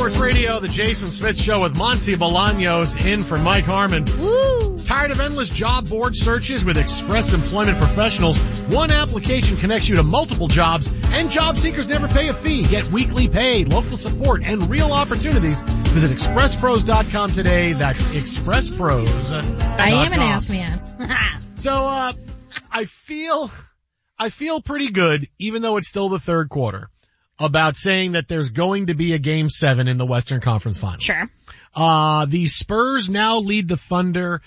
Sports Radio, the Jason Smith Show with Monty Bolaños in for Mike Harmon. Woo! Tired of endless job board searches with Express Employment Professionals? One application connects you to multiple jobs, and job seekers never pay a fee. Get weekly pay, local support, and real opportunities. Visit expresspros.com today. That's expresspros.com. I am an ass man. So, I feel pretty good, even though it's still the third quarter, about saying that there's going to be a Game 7 in the Western Conference Finals. Sure. The Spurs now lead the Thunder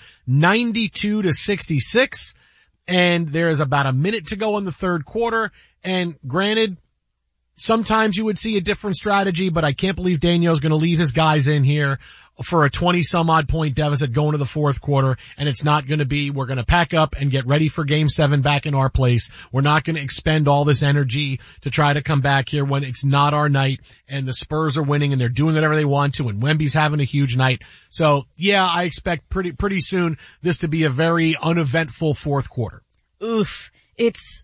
92-66, and there's about a minute to go in the third quarter. And granted, sometimes you would see a different strategy, but I can't believe Daniel's going to leave his guys in here for a 20-some-odd point deficit going to the fourth quarter, and it's not going to be, we're going to pack up and get ready for Game 7 back in our place. We're not going to expend all this energy to try to come back here when it's not our night, and the Spurs are winning, and they're doing whatever they want to, and Wemby's having a huge night. So, yeah, I expect pretty soon this to be a very uneventful fourth quarter. Oof. It's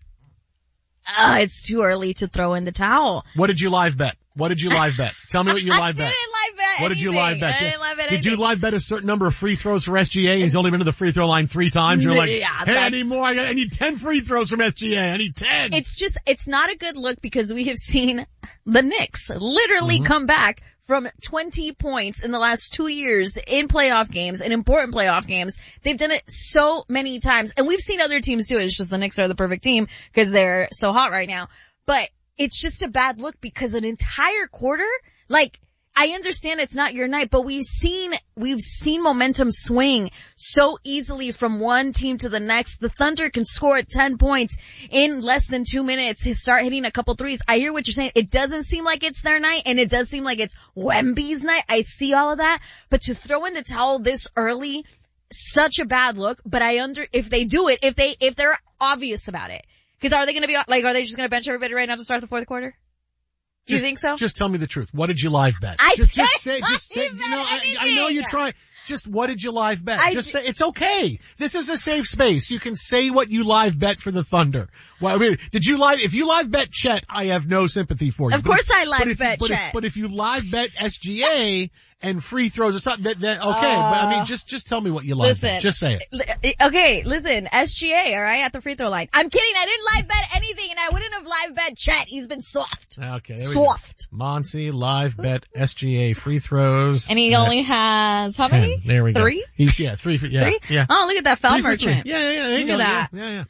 too early to throw in the towel. What did you live bet? Tell me what you live bet. I didn't live bet What did you live bet? I didn't live bet Did you live bet a certain number of free throws for SGA? And he's only been to the free throw line 3 times. You're like, yeah, hey, I need more. I need 10 free throws from SGA. I need 10. It's not a good look because we have seen the Knicks literally come back from 20 points in the last 2 years in playoff games, in important playoff games. They've done it so many times, and we've seen other teams do it. It's just the Knicks are the perfect team because they're so hot right now. But it's just a bad look because an entire quarter, like, I understand it's not your night, but we've seen momentum swing so easily from one team to the next. The Thunder can score 10 points in less than 2 minutes. They start hitting a couple threes. I hear what you're saying. It doesn't seem like it's their night, and it does seem like it's Wemby's night. I see all of that, but to throw in the towel this early, such a bad look. But if they do it, if they're obvious about it, because are they going to be like, are they just going to bench everybody right now to start the fourth quarter? Do you think so? Just tell me the truth. What did you live bet? Just say, you know, I know you try. Just what did you live bet? Just say, it's okay. This is a safe space. You can say what you live bet for the Thunder. Well, I mean, if you live bet Chet, I have no sympathy for you. Of course I live bet Chet. But if you live bet SGA and free throws or something, okay. But I mean, just tell me what you live bet. Just say it. Okay, listen, SGA, alright, at the free throw line. I'm kidding, I didn't live bet anything, and I wouldn't have live bet Chet. He's been soft. Okay, there soft. We go. Monty, live bet SGA free throws. And he only has, how many? There we go. 3? Three? Yeah. Oh, look at that foul merchant. Yeah, look at that. Yeah.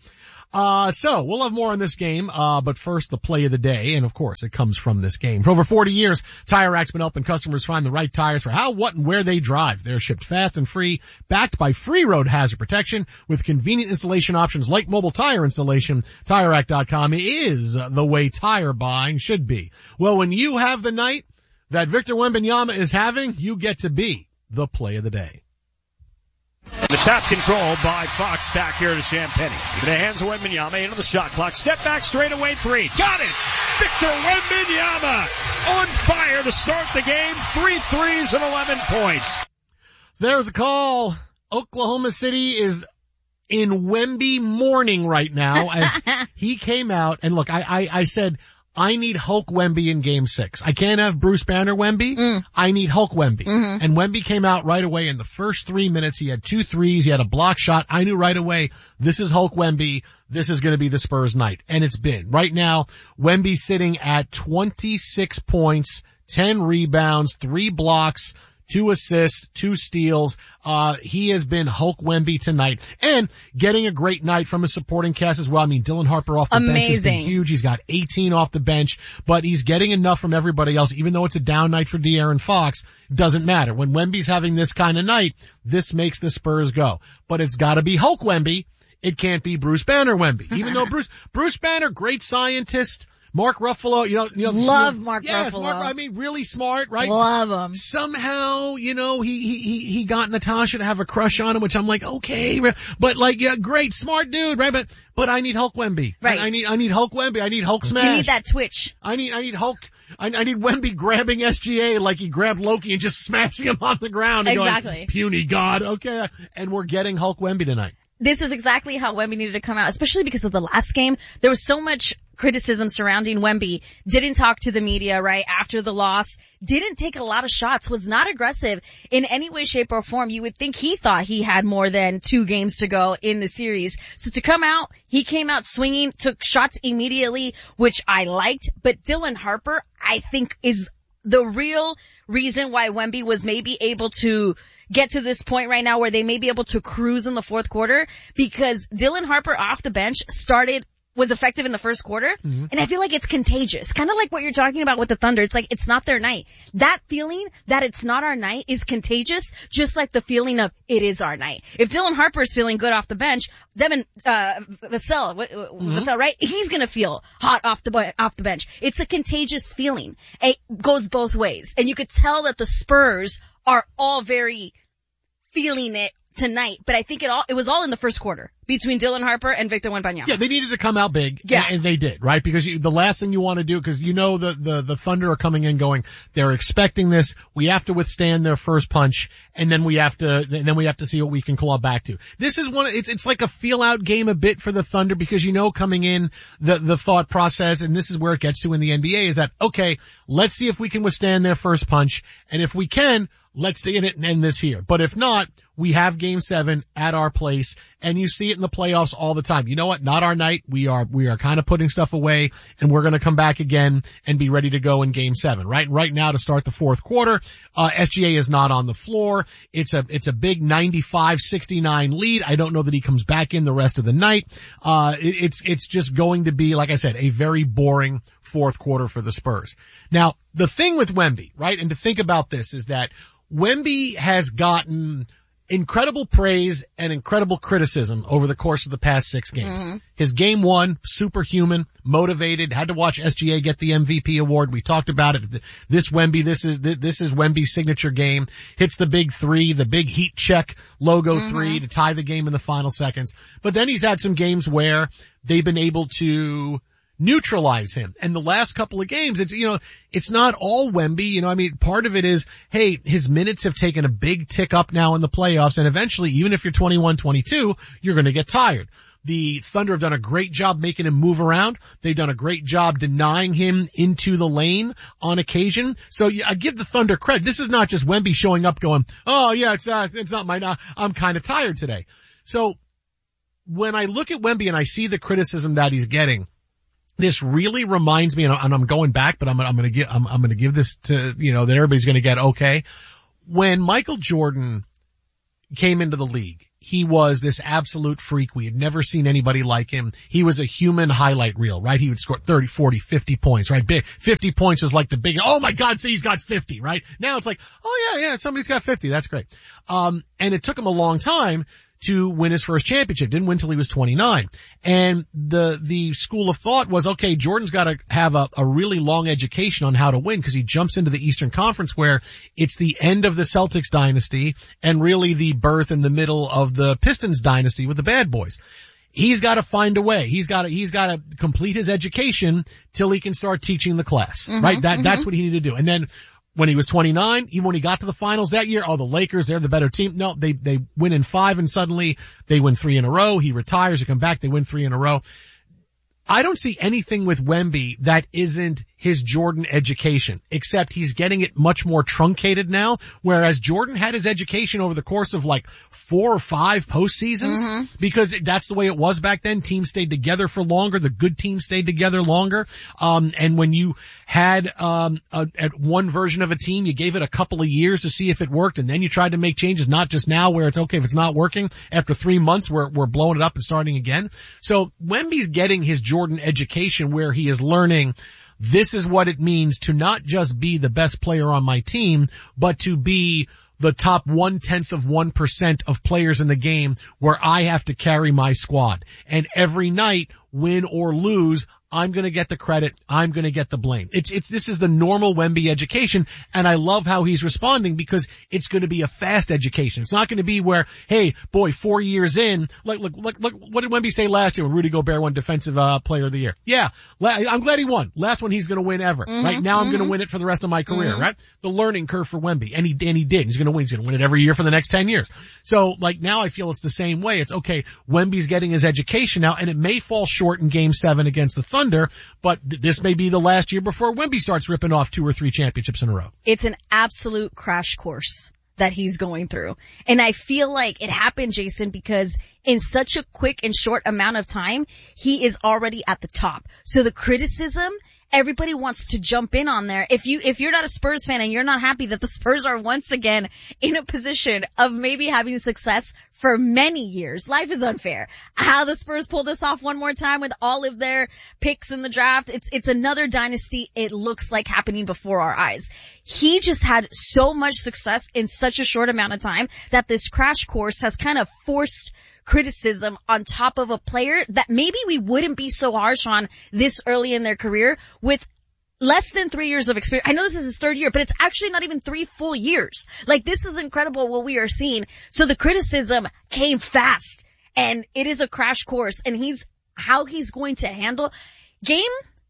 So we'll have more on this game, but first the play of the day, and of course it comes from this game. For over 40 years, Tire Rack's been helping customers find the right tires for how, what, and where they drive. They're shipped fast and free, backed by free road hazard protection with convenient installation options like mobile tire installation. TireRack.com is the way tire buying should be. Well, when you have the night that Victor Wembanyama is having, you get to be the play of the day. The tap control by Fox back here to Champagnie. Into the hands of Wembanyama, into the shot clock. Step back, straight away, 3. Got it! Victor Wembanyama on fire to start the game. 3 threes and 11 points. There's a call. Oklahoma City is in Wemby mourning right now as he came out. And look, I said, I need Hulk Wemby in Game 6. I can't have Bruce Banner Wemby. I need Hulk Wemby. Mm-hmm. And Wemby came out right away in the first 3 minutes. He had 2 threes. He had a block shot. I knew right away, this is Hulk Wemby. This is going to be the Spurs night. And it's been. Right now, Wemby's sitting at 26 points, 10 rebounds, 3 blocks, 2 assists, 2 steals. He has been Hulk Wemby tonight and getting a great night from his supporting cast as well. I mean, Dylan Harper off the bench has been huge. He's got 18 off the bench, but he's getting enough from everybody else. Even though it's a down night for De'Aaron Fox, it doesn't matter. When Wemby's having this kind of night, this makes the Spurs go. But it's gotta be Hulk Wemby. It can't be Bruce Banner Wemby. Even though Bruce Banner, great scientist, Mark Ruffalo, love Mark Ruffalo. I mean, really smart, right? Love him. Somehow, he got Natasha to have a crush on him, which I'm like, okay, but like, yeah, great, smart dude, right? But I need Hulk Wemby. Right. I need Hulk Wemby. I need Hulk smash. You need that twitch. I need Hulk. I need Wemby grabbing SGA like he grabbed Loki and just smashing him on the ground. And exactly. Going, puny God. Okay. And we're getting Hulk Wemby tonight. This is exactly how Wemby needed to come out, especially because of the last game. There was so much criticism surrounding Wemby, didn't talk to the media, right, after the loss, didn't take a lot of shots, was not aggressive in any way, shape, or form. You would think he thought he had more than 2 games to go in the series. So to come out, he came out swinging, took shots immediately, which I liked. But Dylan Harper, I think, is the real reason why Wemby was maybe able to get to this point right now where they may be able to cruise in the fourth quarter, because Dylan Harper off the bench was effective in the first quarter. Mm-hmm. And I feel like it's contagious. Kind of like what you're talking about with the Thunder. It's like, it's not their night. That feeling that it's not our night is contagious, just like the feeling of it is our night. If Dylan Harper's feeling good off the bench, Devin, Vassell, right? He's gonna feel hot off the bench. It's a contagious feeling. It goes both ways. And you could tell that the Spurs are all very feeling it tonight, but I think it was all in the first quarter between Dylan Harper and Victor Wembanyama. Yeah, they needed to come out big. Yeah. And they did, right? Because the last thing you want to do, because the Thunder are coming in going, they're expecting this, we have to withstand their first punch, and then we have to see what we can claw back to. This is it's like a feel out game a bit for the Thunder, because coming in, the thought process, and this is where it gets to in the NBA, is that, okay, let's see if we can withstand their first punch, and if we can, let's stay in it and end this here. But if not, we have Game 7 at our place, and you see it in the playoffs all the time. You know what? Not our night. We are kind of putting stuff away, and we're going to come back again and be ready to go in Game 7. Right now to start the fourth quarter, SGA is not on the floor. It's a big 95-69 lead. I don't know that he comes back in the rest of the night. It's just going to be, like I said, a very boring fourth quarter for the Spurs. Now, the thing with Wemby, right, and to think about this, is that Wemby has gotten incredible praise and incredible criticism over the course of the past 6 games. Mm-hmm. His game 1, superhuman, motivated, had to watch SGA get the MVP award. We talked about it. This is Wemby's signature game. Hits the big 3, the big heat check logo 3 to tie the game in the final seconds. But then he's had some games where they've been able to neutralize him. And the last couple of games, it's not all Wemby. Part of it is, hey, his minutes have taken a big tick up now in the playoffs, and eventually, even if you're 21-22, you're going to get tired. The Thunder have done a great job making him move around. They've done a great job denying him into the lane on occasion. So I give the Thunder credit. This is not just Wemby showing up going, oh yeah, it's not mine. I'm kind of tired today. So when I look at Wemby and I see the criticism that he's getting, this really reminds me, and I'm going back, but I'm going to give this to, that everybody's going to get okay. When Michael Jordan came into the league, he was this absolute freak. We had never seen anybody like him. He was a human highlight reel, right? He would score 30, 40, 50 points, right? 50 points is like the big, oh my God, so he's got 50, right? Now it's like, oh yeah, somebody's got 50. That's great. And it took him a long time to win his first championship. Didn't win till he was 29. And the school of thought was, okay, Jordan's got to have a really long education on how to win, because he jumps into the Eastern Conference where it's the end of the Celtics dynasty and really the birth in the middle of the Pistons dynasty with the bad boys. He's got to find a way. He's got to complete his education till he can start teaching the class, right? That's what he needed to do. And then when he was 29, even when he got to the finals that year, the Lakers, they're the better team. No, they win in 5 and suddenly they win 3 in a row. He retires, they come back, they win 3 in a row. I don't see anything with Wemby that isn't his Jordan education, except he's getting it much more truncated now, whereas Jordan had his education over the course of like 4 or 5 postseasons, because that's the way it was back then. Teams stayed together for longer. The good teams stayed together longer. And when you had at one version of a team, you gave it a couple of years to see if it worked, and then you tried to make changes, not just now where it's okay if it's not working. After 3 months, we're blowing it up and starting again. So Wemby's getting his Jordan education, where he is learning, this is what it means to not just be the best player on my team, but to be the top 0.1% of players in the game, where I have to carry my squad. And every night, win or lose, I'm going to get the credit. I'm going to get the blame. This is the normal Wemby education, and I love how he's responding, because it's going to be a fast education. It's not going to be where, hey, boy, 4 years in, look, what did Wemby say last year when Rudy Gobert won Defensive Player of the Year? Yeah, I'm glad he won. Last one he's going to win ever, right? Now I'm going to win it for the rest of my career, right? The learning curve for Wemby, and he did. He's going to win. He's going to win it every year for the next 10 years. So, now I feel it's the same way. It's okay, Wemby's getting his education now, and it may fall short in Game 7 against the Thunder, Thunder, but this may be the last year before Wemby starts ripping off 2 or 3 championships in a row. It's an absolute crash course that he's going through. And I feel like it happened, Jason, because in such a quick and short amount of time, he is already at the top. So the criticism, everybody wants to jump in on there. If you're not a Spurs fan and you're not happy that the Spurs are once again in a position of maybe having success for many years, life is unfair. How the Spurs pull this off one more time with all of their picks in the draft, it's another dynasty. It looks like happening before our eyes. He just had so much success in such a short amount of time that this crash course has kind of forced criticism on top of a player that maybe we wouldn't be so harsh on this early in their career with less than 3 years of experience. I know this is his 3rd year, but it's actually not even 3 full years. Like, this is incredible what we are seeing. So the criticism came fast, and it is a crash course, and how he's going to handle Game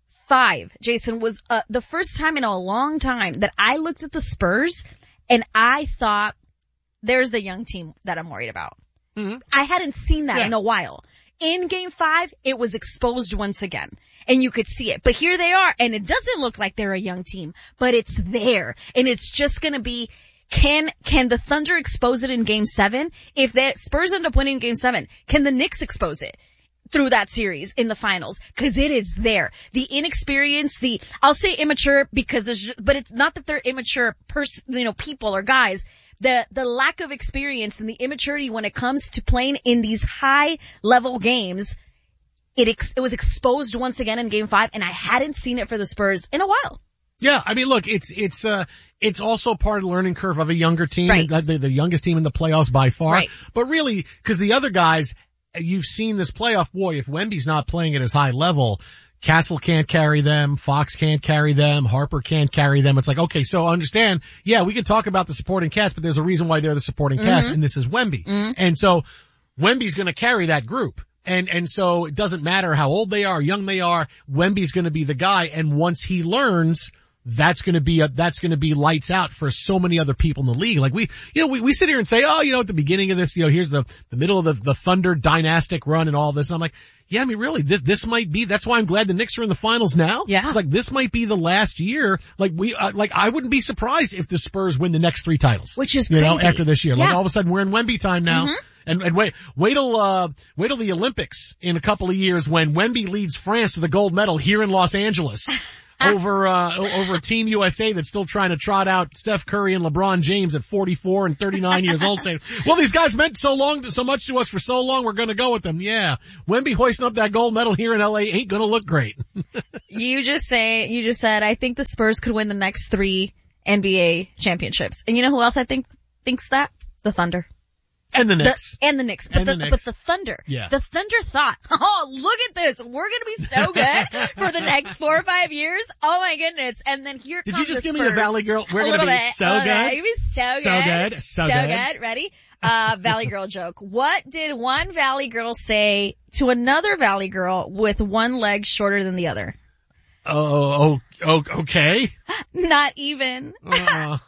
5, Jason, was the first time in a long time that I looked at the Spurs and I thought, there's the young team that I'm worried about. Mm-hmm. I hadn't seen that in a while. In Game 5, it was exposed once again, and you could see it. But here they are, and it doesn't look like they're a young team, but it's there, and it's just gonna be, can the Thunder expose it in Game 7? If the Spurs end up winning Game 7, can the Knicks expose it through that series in the finals? Cause it is there. The inexperience, I'll say immature but it's not that they're immature people or guys. The lack of experience and the immaturity when it comes to playing in these high level games, it was exposed once again in Game 5, and I hadn't seen it for the Spurs in a while. Yeah, I mean, look, it's also part of the learning curve of a younger team, right. The youngest team in the playoffs by far. Right. But really, cause the other guys, you've seen this playoff, boy, if Wemby's not playing at his high level, Castle can't carry them, Fox can't carry them, Harper can't carry them. It's like, okay, so understand, yeah, we can talk about the supporting cast, but there's a reason why they're the supporting cast, and this is Wemby. Mm-hmm. And so Wemby's gonna carry that group. And so it doesn't matter how old they are, young they are, Wemby's gonna be the guy, and once he learns, that's gonna be lights out for so many other people in the league. Like we sit here and say, at the beginning of this, here's the middle of the Thunder dynastic run and all this. And I'm like, yeah, I mean, really, this might be, that's why I'm glad the Knicks are in the finals now. Yeah. It's like, this might be the last year. Like I wouldn't be surprised if the Spurs win the next 3 titles. Which is crazy. After this year. Yeah. Like all of a sudden we're in Wemby time now. Mm-hmm. And wait till the Olympics in a couple of years when Wemby leads France to the gold medal here in Los Angeles. over Team USA that's still trying to trot out Steph Curry and LeBron James at 44 and 39 years old saying, well, these guys meant so much to us for so long, we're gonna go with them. Yeah. Wemby hoisting up that gold medal here in LA ain't gonna look great. You just said, I think the Spurs could win the next 3 NBA championships. And you know who else I think thinks that? The Thunder. And the Knicks. But the Thunder. Yeah. The Thunder thought, oh, look at this. We're going to be so good for the next 4 or 5 years. Oh my goodness. And then here comes the Spurs. Did you just give me a Valley Girl? We're going to be so good. You're going to be so good. Ready? Valley Girl joke. What did one Valley Girl say to another Valley Girl with one leg shorter than the other? Oh, okay. Not even. Wow.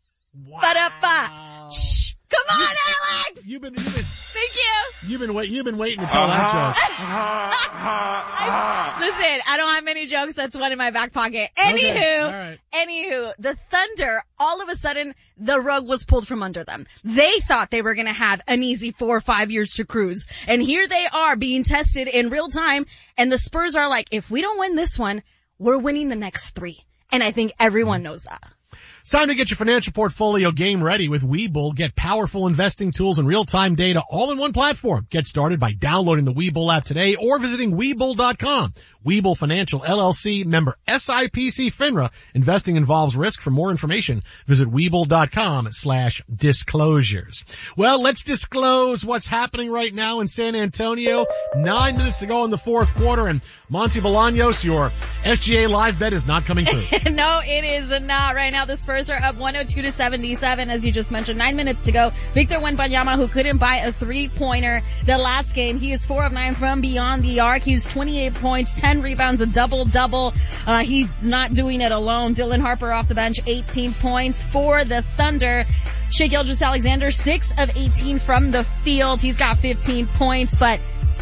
Shh. Come on, Alex! Thank you. You've been waiting to tell that joke. Listen, I don't have many jokes. That's one in my back pocket. Anywho, the Thunder, all of a sudden, the rug was pulled from under them. They thought they were gonna have an easy 4 or 5 years to cruise. And here they are being tested in real time. And the Spurs are like, if we don't win this one, we're winning the next 3. And I think everyone knows that. It's time to get your financial portfolio game ready with Webull. Get powerful investing tools and real-time data all in one platform. Get started by downloading the Webull app today or visiting Webull.com. Webull Financial LLC, member SIPC FINRA. Investing involves risk. For more information, visit Webull.com/disclosures. Well, let's disclose what's happening right now in San Antonio. 9 minutes to go in the 4th quarter, and Monty Bolaños, your SGA live bet is not coming through. No, it is not. Right now, the Spurs are up 102-77, as you just mentioned. 9 minutes to go. Victor Wembanyama, who couldn't buy a 3-pointer the last game. He is 4 of 9 from beyond the arc. He was 28 points, 10 rebounds, a double-double. He's not doing it alone. Dylan Harper off the bench, 18 points for the Thunder. Shai Gilgeous-Alexander, 6 of 18 from the field. He's got 15 points, but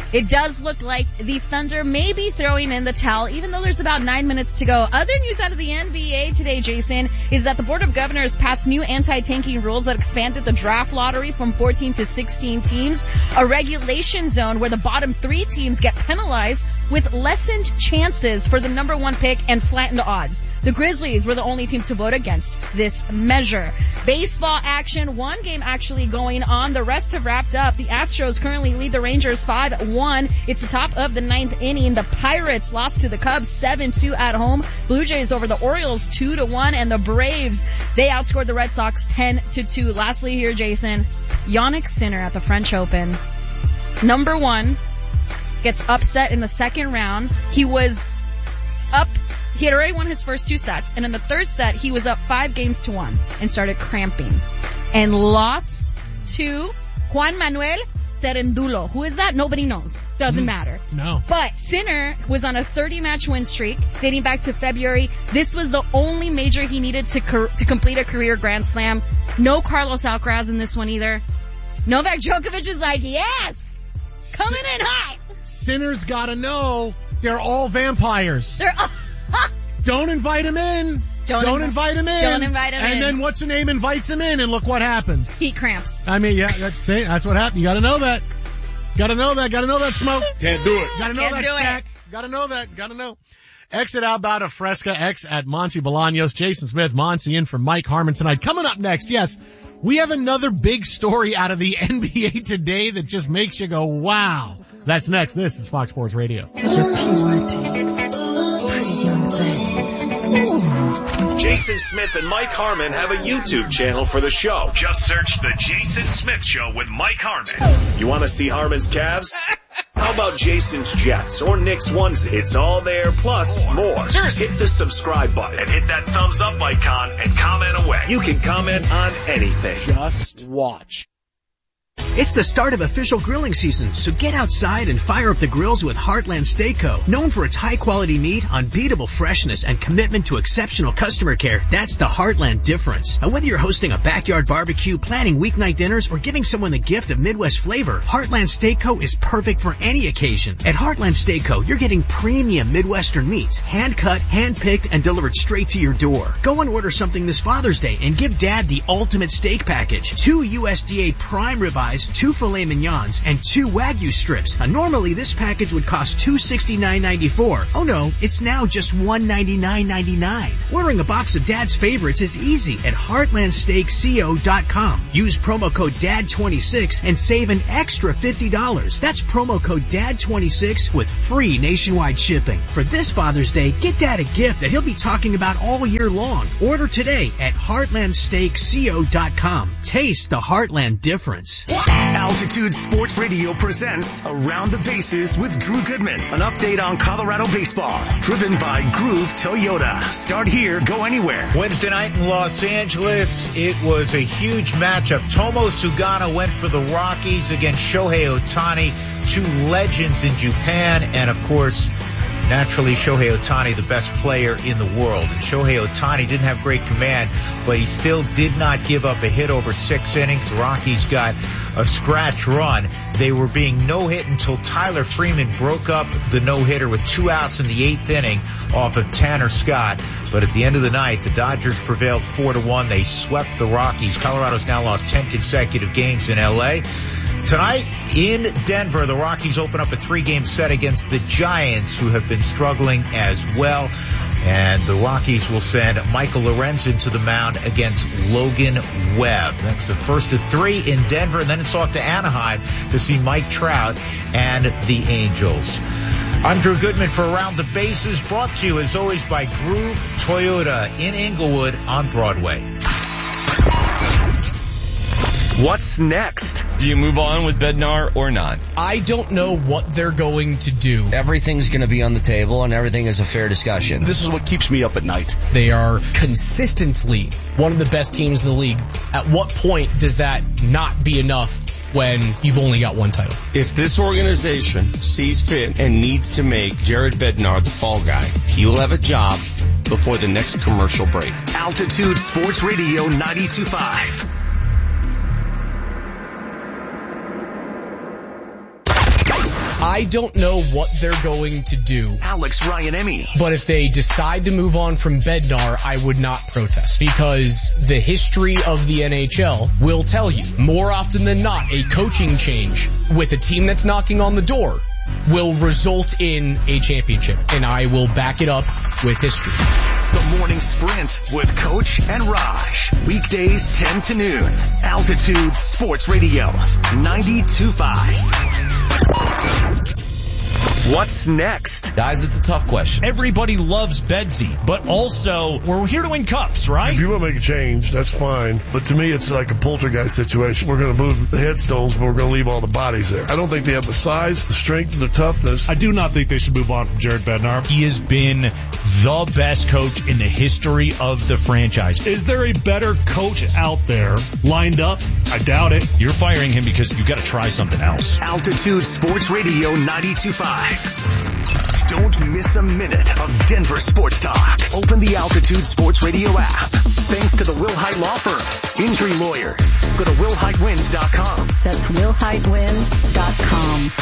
it does look like the Thunder may be throwing in the towel, even though there's about 9 minutes to go. Other news out of the NBA today, Jason, is that the Board of Governors passed new anti-tanking rules that expanded the draft lottery from 14 to 16 teams, a regulation zone where the bottom 3 teams get penalized with lessened chances for the number 1 pick and flattened odds. The Grizzlies were the only team to vote against this measure. Baseball action, one game actually going on. The rest have wrapped up. The Astros currently lead the Rangers 5-1. It's the top of the 9th inning. The Pirates lost to the Cubs 7-2 at home. Blue Jays over the Orioles 2-1. And the Braves, they outscored the Red Sox 10-2. Lastly here, Jason, Jannik Sinner at the French Open. Number 1 gets upset in the second round. He was up. He had already won his first 2 sets, and in the third set, he was up 5-1 and started cramping and lost to Juan Manuel Cerendulo. Who is that? Nobody knows. Doesn't matter. No. But Sinner was on a 30-match win streak dating back to February. This was the only major he needed to complete a career Grand Slam. No Carlos Alcaraz in this one either. Novak Djokovic is like, yes! Coming in hot! Sinner's gotta know they're all vampires. Don't invite him in. Don't invite him in. Don't invite him in. And then what's her name invites him in, and look what happens. Heat cramps. I mean, yeah, that's what happened. You gotta know that. Gotta know that smoke. Can't do it. Gotta know that stack. Gotta know. Exit outbound of Fresca X at Monty Bolaños. Jason Smith, Monty in for Mike Harmon tonight. Coming up next, yes, we have another big story out of the NBA today that just makes you go, wow. That's next. This is Fox Sports Radio. Such a purity. Pretty young thing. Jason Smith and Mike Harmon have a YouTube channel for the show. Just search The Jason Smith Show with Mike Harmon. You want to see Harmon's Cavs? How about Jason's Jets or Knicks onesie? It's all there, plus more. Seriously. Hit the subscribe button and hit that thumbs up icon and comment away. You can comment on anything. Just watch. It's the start of official grilling season, so get outside and fire up the grills with Heartland Steak Co. Known for its high-quality meat, unbeatable freshness, and commitment to exceptional customer care, that's the Heartland difference. Now, whether you're hosting a backyard barbecue, planning weeknight dinners, or giving someone the gift of Midwest flavor, Heartland Steak Co. is perfect for any occasion. At Heartland Steak Co., you're getting premium Midwestern meats, hand-cut, hand-picked, and delivered straight to your door. Go and order something this Father's Day and give Dad the ultimate steak package. 2 USDA prime ribeyes, 2 filet mignons, and 2 Wagyu strips. Now, normally this package would cost $269.94. Oh no, it's now just $199.99. Ordering a box of Dad's favorites is easy at heartlandsteakco.com. Use promo code DAD26 and save an extra $50. That's promo code DAD26 with free nationwide shipping. For this Father's Day, get Dad a gift that he'll be talking about all year long. Order today at heartlandsteakco.com. Taste the Heartland difference. Altitude Sports Radio presents Around the Bases with Drew Goodman. An update on Colorado baseball. Driven by Groove Toyota. Start here, go anywhere. Wednesday night in Los Angeles, it was a huge matchup. Tomo Sugano went for the Rockies against Shohei Ohtani, 2 legends in Japan, and of course, naturally, Shohei Ohtani, the best player in the world. And Shohei Ohtani didn't have great command, but he still did not give up a hit over 6 innings. The Rockies got a scratch run. They were being no-hit until Tyler Freeman broke up the no-hitter with 2 outs in the 8th inning off of Tanner Scott. But at the end of the night, the Dodgers prevailed 4-1. They swept the Rockies. Colorado's now lost 10 consecutive games in L.A. Tonight in Denver, the Rockies open up a 3-game set against the Giants, who have been struggling as well. And the Rockies will send Michael Lorenzen to the mound against Logan Webb. That's the first of 3 in Denver, and then it's off to Anaheim to see Mike Trout and the Angels. I'm Drew Goodman for Around the Bases, brought to you as always by Groove Toyota in Inglewood on Broadway. What's next? Do you move on with Bednar or not? I don't know what they're going to do. Everything's going to be on the table and everything is a fair discussion. This is what keeps me up at night. They are consistently one of the best teams in the league. At what point does that not be enough when you've only got 1 title? If this organization sees fit and needs to make Jared Bednar the fall guy, he will have a job before the next commercial break. Altitude Sports Radio 92.5. I I don't know what they're going to do. Alex Ryan-Emmy. But if they decide to move on from Bednar, I would not protest, because the history of the NHL will tell you more often than not a coaching change with a team that's knocking on the door will result in a championship, and I will back it up with history. The Morning Sprint with Coach and Raj. Weekdays 10 to noon. Altitude Sports Radio 92.5. What's next? Guys, it's a tough question. Everybody loves Bedsy, but also we're here to win cups, right? If you want to make a change, that's fine. But to me, it's like a poltergeist situation. We're going to move the headstones, but we're going to leave all the bodies there. I don't think they have the size, the strength, the toughness. I do not think they should move on from Jared Bednar. He has been the best coach in the history of the franchise. Is there a better coach out there lined up? I doubt it. You're firing him because you got to try something else. Altitude Sports Radio 92.5. Don't miss a minute of Denver sports talk. Open the Altitude Sports Radio app. Thanks to the Wilhite Law Firm. Injury lawyers. Go to WilhiteWins.com. That's WilhiteWins.com.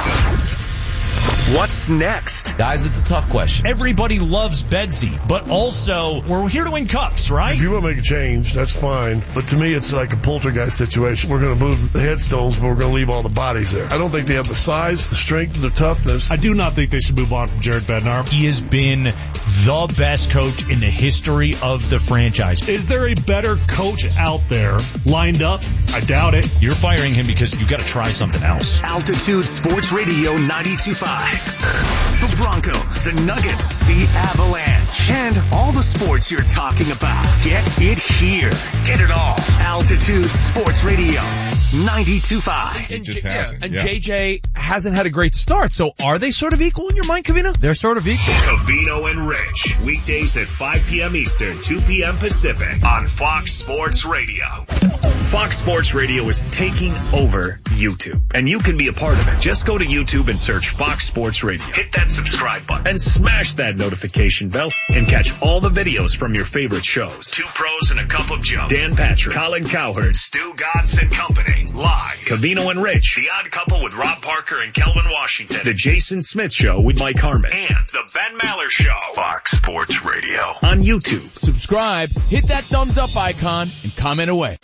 What's next? Guys, it's a tough question. Everybody loves Bedsy, but also we're here to win cups, right? If you want to make a change, that's fine. But to me, it's like a poltergeist situation. We're going to move the headstones, but we're going to leave all the bodies there. I don't think they have the size, the strength, the toughness. I do not think they should move on from Jared Bednar. He has been the best coach in the history of the franchise. Is there a better coach out there lined up? I doubt it. You're firing him because you got to try something else. Altitude Sports Radio 92.5. The Broncos, the Nuggets, the Avalanche, and all the sports you're talking about. Get it here. Get it all. Altitude Sports Radio 92.5. It just hasn't. And JJ hasn't had a great start, so are they sort of equal in your mind, Covino? They're sort of equal. Covino and Rich. Weekdays at 5 p.m. Eastern, 2 p.m. Pacific on Fox Sports Radio. Fox Sports Radio is taking over YouTube, and you can be a part of it. Just go to YouTube and search Fox Sports Radio. Hit that subscribe button and smash that notification bell and catch all the videos from your favorite shows. Two Pros and a Cup of Joe. Dan Patrick, Colin Cowherd, Stu Gatz and Company. Live. Covino and Rich. The Odd Couple with Rob Parker and Kelvin Washington. The Jason Smith Show with Mike Harmon. And the Ben Maller Show. Fox Sports Radio. On YouTube. Subscribe, hit that thumbs up icon, and comment away.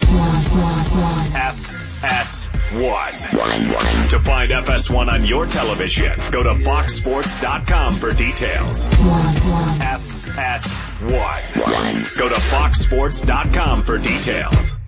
FS1. To find FS1 on your television, go to foxsports.com for details. FS1. Go to foxsports.com for details.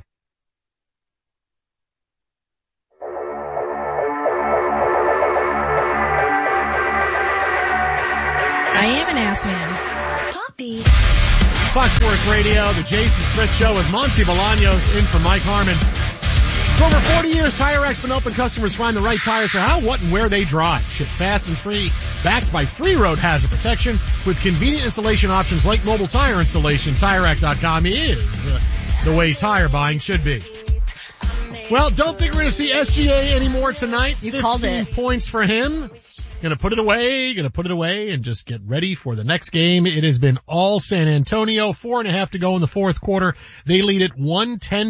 I am an ass man. Poppy. Fox Sports Radio, the Jason Smith Show with Monty Bolaños in for Mike Harmon. For over 40 years, TireRack's been helping customers find the right tires for how, what, and where they drive. Shipped fast and free, backed by free road hazard protection with convenient installation options like mobile tire installation. TireRack.com is the way tire buying should be. Well, don't think we're going to see SGA anymore tonight. You called it. 15 points for him. Gonna put it away, and just get ready for the next game. It has been all San Antonio. 4.5 to go in the fourth quarter. They lead it 110